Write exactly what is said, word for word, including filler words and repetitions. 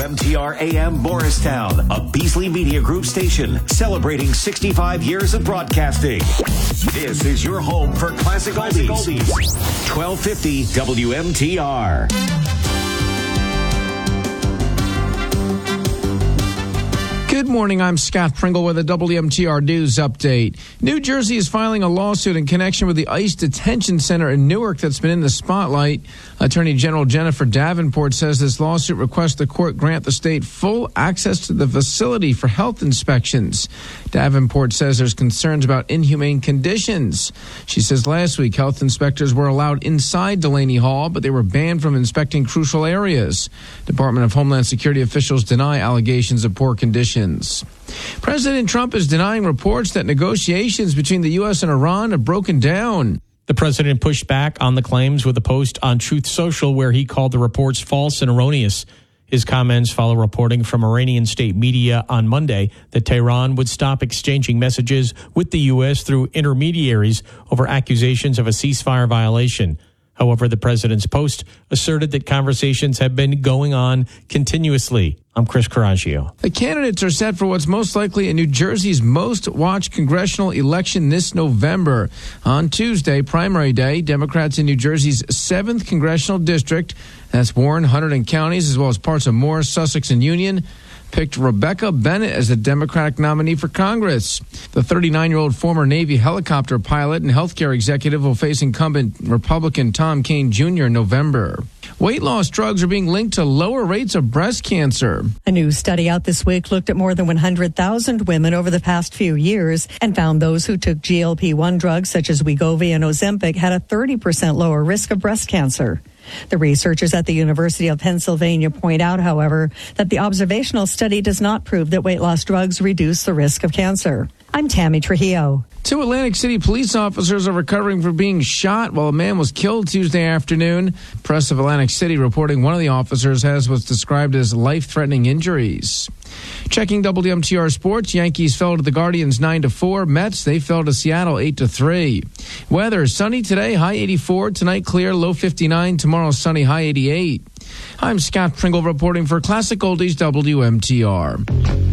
M T R A M Morristown, a Beasley Media Group station celebrating sixty-five years of broadcasting. This is your home for classic oldies. twelve fifty W M T R. Good morning, I'm Scott Pringle with a W M T R News update. New Jersey is filing a lawsuit in connection with the ICE detention center in Newark that's been in the spotlight. Attorney General Jennifer Davenport says this lawsuit requests the court grant the state full access to the facility for health inspections. Davenport says there's concerns about inhumane conditions. She says last week health inspectors were allowed inside Delaney Hall, but they were banned from inspecting crucial areas. Department of Homeland Security officials deny allegations of poor conditions. President Trump is denying reports that negotiations between the U S and Iran have broken down. The president pushed back on the claims with a post on Truth Social where he called the reports false and erroneous. His comments follow reporting from Iranian state media on Monday that Tehran would stop exchanging messages with the U S through intermediaries over accusations of a ceasefire violation. However, the president's post asserted that conversations have been going on continuously. I'm Chris Coraggio. The candidates are set for what's most likely in New Jersey's most watched congressional election this November. On Tuesday, primary day, Democrats in New Jersey's seventh congressional district, that's Warren, Hunterdon counties, as well as parts of Morris, Sussex, and Union, picked Rebecca Bennett as the Democratic nominee for Congress. The thirty-nine-year-old former Navy helicopter pilot and healthcare executive will face incumbent Republican Tom Kean Junior in November. Weight loss drugs are being linked to lower rates of breast cancer. A new study out this week looked at more than one hundred thousand women over the past few years and found those who took G L P one drugs such as Wegovy and Ozempic had a thirty percent lower risk of breast cancer. The researchers at the University of Pennsylvania point out, however, that the observational study does not prove that weight loss drugs reduce the risk of cancer. I'm Tammy Trujillo. Two Atlantic City police officers are recovering from being shot while a man was killed Tuesday afternoon. Press of Atlantic City reporting one of the officers has what's described as life-threatening injuries. Checking W M T R Sports, Yankees fell to the Guardians nine to four. Mets, they fell to Seattle eight to three. Weather, sunny today, high eighty-four. Tonight, clear, low fifty-nine. Tomorrow, sunny, high eighty-eight. I'm Scott Pringle reporting for Classic Oldies W M T R.